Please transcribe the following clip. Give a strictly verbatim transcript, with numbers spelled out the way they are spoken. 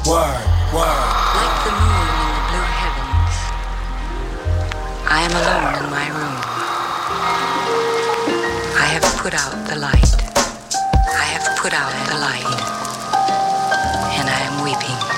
Word, word. Like the moon in the blue heavens, I am alone in my room. I have put out the light. I have put out the light. And I am weeping.